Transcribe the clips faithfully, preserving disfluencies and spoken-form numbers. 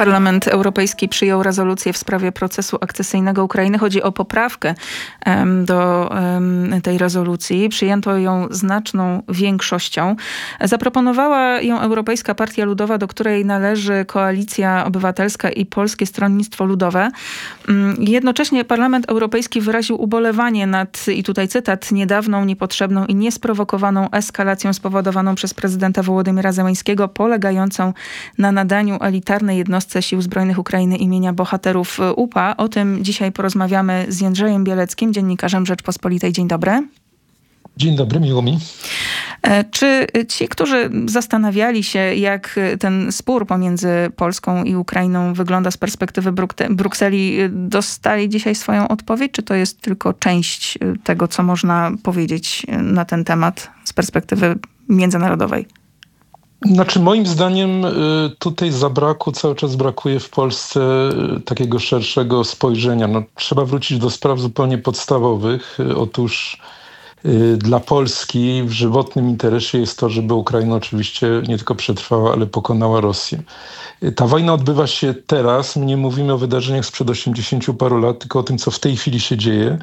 Parlament Europejski przyjął rezolucję w sprawie procesu akcesyjnego Ukrainy. Chodzi o poprawkę em, do em, tej rezolucji. Przyjęto ją znaczną większością. Zaproponowała ją Europejska Partia Ludowa, do której należy Koalicja Obywatelska i Polskie Stronnictwo Ludowe. Jednocześnie Parlament Europejski wyraził ubolewanie nad, i tutaj cytat, niedawną, niepotrzebną i niesprowokowaną eskalacją spowodowaną przez prezydenta Wołodymyra Zełenskiego, polegającą na nadaniu elitarnej jednostce Sił Zbrojnych Ukrainy imienia bohaterów U P A. O tym dzisiaj porozmawiamy z Jędrzejem Bieleckim, dziennikarzem Rzeczpospolitej. Dzień dobry. Dzień dobry, miło mi. Czy ci, którzy zastanawiali się, jak ten spór pomiędzy Polską i Ukrainą wygląda z perspektywy Bruk- Brukseli, dostali dzisiaj swoją odpowiedź? Czy to jest tylko część tego, co można powiedzieć na ten temat z perspektywy międzynarodowej? Znaczy moim zdaniem tutaj zabrakło, cały czas brakuje w Polsce takiego szerszego spojrzenia. No, trzeba wrócić do spraw zupełnie podstawowych. Otóż dla Polski w żywotnym interesie jest to, żeby Ukraina oczywiście nie tylko przetrwała, ale pokonała Rosję. Ta wojna odbywa się teraz. My nie mówimy o wydarzeniach sprzed osiemdziesięciu paru lat, tylko o tym, co w tej chwili się dzieje.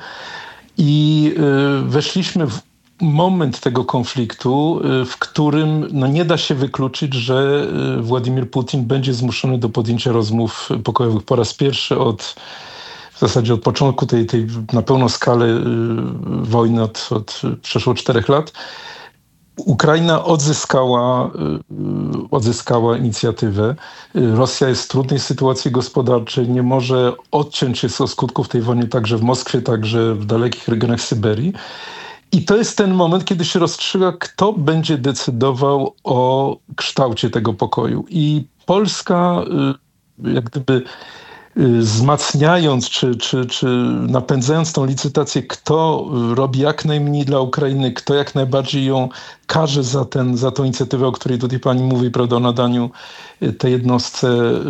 I weszliśmy w moment tego konfliktu, w którym no nie da się wykluczyć, że Władimir Putin będzie zmuszony do podjęcia rozmów pokojowych po raz pierwszy od w zasadzie od początku tej, tej na pełną skalę y, wojny od, od przeszło czterech lat. Ukraina odzyskała, y, odzyskała inicjatywę. Y, Rosja jest w trudnej sytuacji gospodarczej, nie może odciąć się od skutków tej wojny także w Moskwie, także w dalekich regionach Syberii. I to jest ten moment, kiedy się rozstrzyga, kto będzie decydował o kształcie tego pokoju. I Polska y, jak gdyby wzmacniając czy, czy, czy napędzając tą licytację, kto robi jak najmniej dla Ukrainy, kto jak najbardziej ją karze za, ten, za tą inicjatywę, o której tutaj pani mówi, prawda, o nadaniu tej jednostce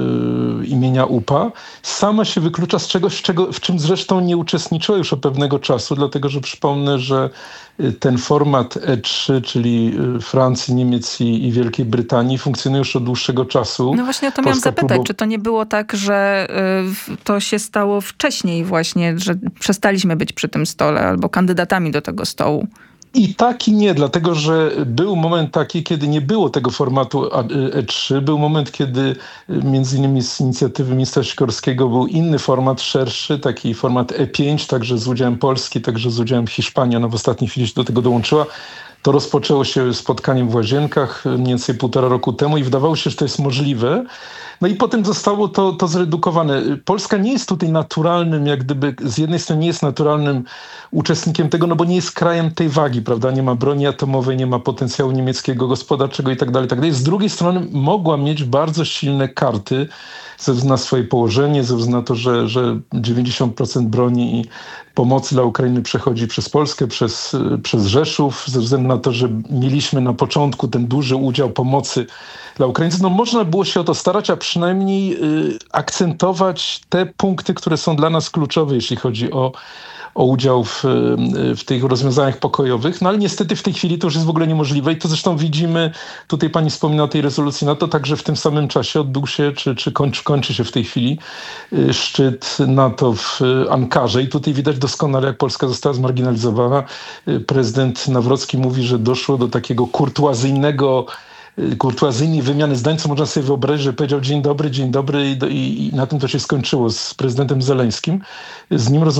y, imienia U P A, sama się wyklucza z czegoś, czego, w czym zresztą nie uczestniczyła już od pewnego czasu, dlatego że przypomnę, że ten format E trzy, czyli Francji, Niemiec i, i Wielkiej Brytanii, funkcjonuje już od dłuższego czasu. No właśnie o to miałam zapytać, próbu... czy to nie było tak, że y, to się stało wcześniej właśnie, że przestaliśmy być przy tym stole albo kandydatami do tego stołu? I tak i nie, dlatego że był moment taki, kiedy nie było tego formatu E trzy. Był moment, kiedy między innymi z inicjatywy ministra Sikorskiego był inny format, szerszy, taki format E pięć, także z udziałem Polski, także z udziałem Hiszpanii. Ona w ostatniej chwili się do tego dołączyła. To rozpoczęło się spotkaniem w Łazienkach mniej więcej półtora roku temu i wydawało się, że to jest możliwe. No i potem zostało to, to zredukowane. Polska nie jest tutaj naturalnym, jak gdyby z jednej strony nie jest naturalnym uczestnikiem tego, no bo nie jest krajem tej wagi, prawda? Nie ma broni atomowej, nie ma potencjału niemieckiego, gospodarczego i tak dalej, tak dalej. Z drugiej strony mogła mieć bardzo silne karty ze względu na swoje położenie, ze względu na to, że, że dziewięćdziesiąt procent broni i pomocy dla Ukrainy przechodzi przez Polskę, przez, przez Rzeszów, ze względu na to, że mieliśmy na początku ten duży udział pomocy dla Ukraińców. No można było się o to starać, a przynajmniej y, akcentować te punkty, które są dla nas kluczowe, jeśli chodzi o o udział w, w tych rozwiązaniach pokojowych, no ale niestety w tej chwili to już jest w ogóle niemożliwe i to zresztą widzimy, tutaj pani wspomina o tej rezolucji NATO, także w tym samym czasie odbył się, czy, czy kończy, kończy się w tej chwili szczyt NATO w Ankarze i tutaj widać doskonale, jak Polska została zmarginalizowana. Prezydent Nawrocki mówi, że doszło do takiego kurtuazyjnego kurtuazyjnej wymiany zdań, co można sobie wyobrazić, że powiedział dzień dobry, dzień dobry i, i, i na tym to się skończyło z prezydentem Zeleńskim. Z nim rozmawiał